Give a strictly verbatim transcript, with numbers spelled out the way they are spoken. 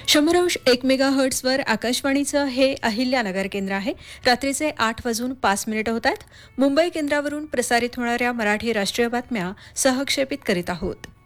शंभर अंश एक मेगा हर्ट्सवर आकाशवाणीचं हे अहिल्यानगर केंद्र आहे. रात्रीचे आठ वाजून पाच मिनिटं होत आहेत. मुंबई केंद्रावरून प्रसारित होणाऱ्या मराठी राष्ट्रीय बातम्या सहक्षेपित करीत आहोत.